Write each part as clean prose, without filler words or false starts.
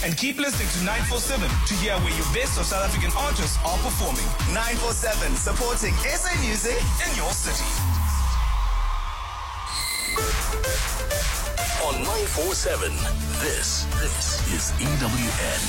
And keep listening to 947 to hear where your best of South African artists are performing. 947, supporting SA music In your city. On 947, this is EWN.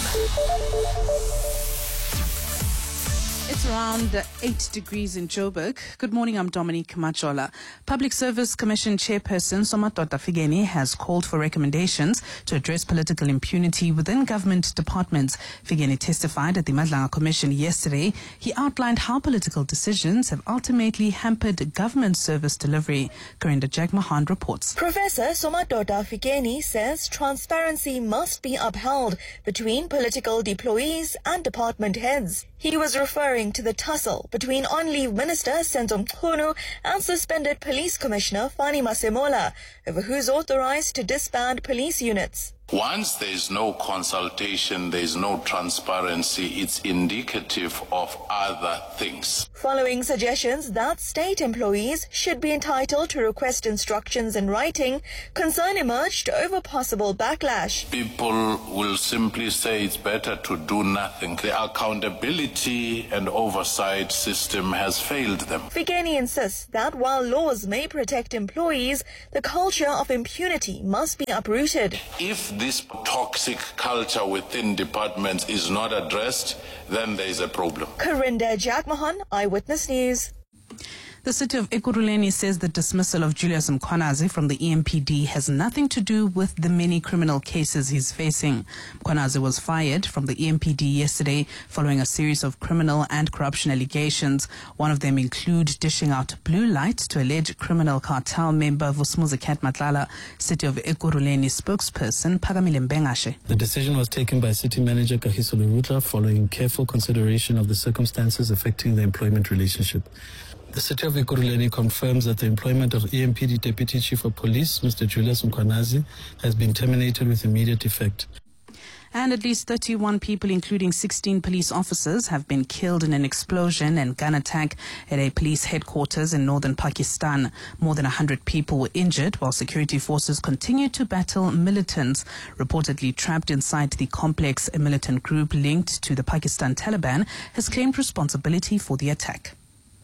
It's around 8 degrees in Joburg. Good morning, I'm Dominique Machola. Public Service Commission Chairperson Somadoda Figeni has called for recommendations to address political impunity within government departments. Figeni testified at the Madlanga Commission yesterday. He outlined how political decisions have ultimately hampered government service delivery. Corinda Jagmahan reports. Professor Somadoda Figeni says transparency must be upheld between political deployees and department heads. He was referring to the tussle between on-leave Minister Senzo Mchunu and suspended Police Commissioner Fani Masemola over who's authorized to disband police units. Once there is no consultation, there is no transparency, it's indicative of other things. Following suggestions that state employees should be entitled to request instructions in writing, concern emerged over possible backlash. People will simply say it's better to do nothing. The accountability and oversight system has failed them. Figeni insists that while laws may protect employees, the culture of impunity must be uprooted. If this toxic culture within departments is not addressed, then there is a problem. Corinda Jagmahan, Eyewitness News. The city of Ekurhuleni says the dismissal of Julius Mkhwanazi from the EMPD has nothing to do with the many criminal cases he's facing. Mkhwanazi was fired from the EMPD yesterday following a series of criminal and corruption allegations. One of them include dishing out blue light to alleged criminal cartel member Vusumuzi Cat Matlala. City of Ekurhuleni spokesperson Phakamile Mbengashe. The decision was taken by City Manager Kagiso Leruta following careful consideration of the circumstances affecting the employment relationship. The City of Ekurhuleni confirms that the employment of EMPD Deputy Chief of Police, Mr. Julius Mkhwanazi, has been terminated with immediate effect. And at least 31 people, including 16 police officers, have been killed in an explosion and gun attack at a police headquarters in northern Pakistan. More than 100 people were injured while security forces continue to battle militants. Reportedly trapped inside the complex, a militant group linked to the Pakistan Taliban has claimed responsibility for the attack.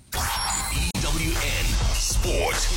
EWN Sport.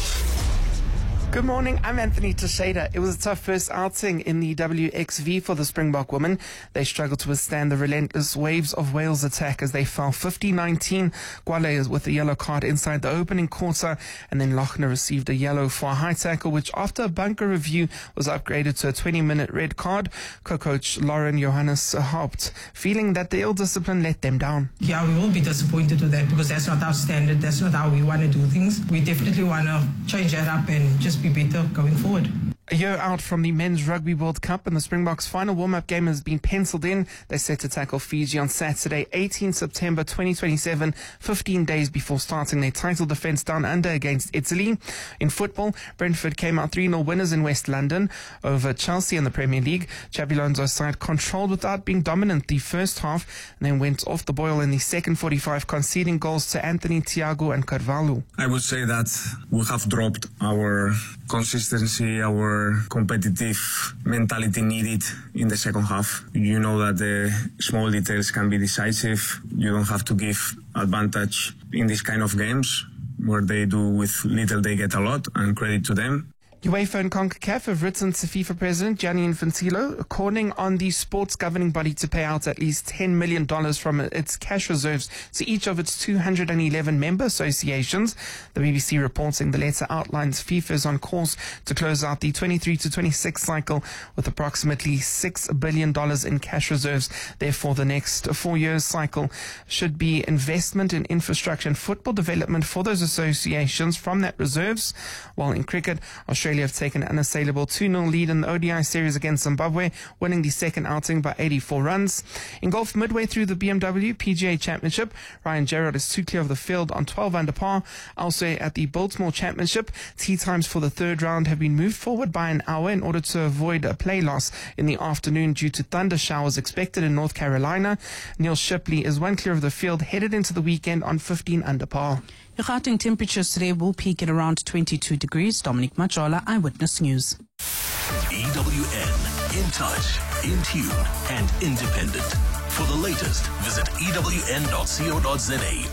Good morning, I'm Anthony Teixeira. It was a tough first outing in the WXV for the Springbok women. They struggled to withstand the relentless waves of Wales' attack as they fell 50-19. Gwale with a yellow card inside the opening quarter, and then Lochner received a yellow for a high tackle, which after a bunker review was upgraded to a 20-minute red card. Co-coach Lauren Johannes Haupt feeling that the ill discipline let them down. Yeah, we will be disappointed with that because that's not our standard. That's not how we want to do things. We definitely want to change that up and just be better going forward. A year out from the Men's Rugby World Cup, and the Springboks' final warm-up game has been penciled in. They're set to tackle Fiji on Saturday, 18 September 2027, 15 days before starting their title defence down under against Italy. In football, Brentford came out 3-0 winners in West London over Chelsea in the Premier League. Xabi Alonso's side controlled without being dominant the first half, and then went off the boil in the second 45, conceding goals to Anthony, Thiago and Carvalho. I would say that we have dropped our consistency, our competitive mentality needed in the second half. You know that the small details can be decisive. You don't have to give advantage in these kind of games where they do with little they get a lot, and credit to them. UEFA and CONCACAF have written to FIFA President Gianni Infantino calling on the sports governing body to pay out at least $10 million from its cash reserves to each of its 211 member associations. The BBC reporting the letter outlines FIFA is on course to close out the 23-26 cycle with approximately $6 billion in cash reserves. Therefore, the next 4 years cycle should be investment in infrastructure and football development for those associations from that reserves. While in cricket, Australia have taken an unassailable 2-0 lead in the ODI series against Zimbabwe, winning the second outing by 84 runs. In golf, midway through the BMW PGA Championship, Ryan Gerrard is 2 clear of the field on 12 under par. Also at the Baltimore Championship, tee times for the third round have been moved forward by an hour in order to avoid a play loss in the afternoon due to thunder showers expected in North Carolina. Neil Shipley is 1 clear of the field, headed into the weekend on 15 under par. Your Gauteng temperatures today will peak at around 22 degrees. Dominique Machola, Eyewitness News. EWN, in touch. in tune and independent. For the latest, visit ewn.co.za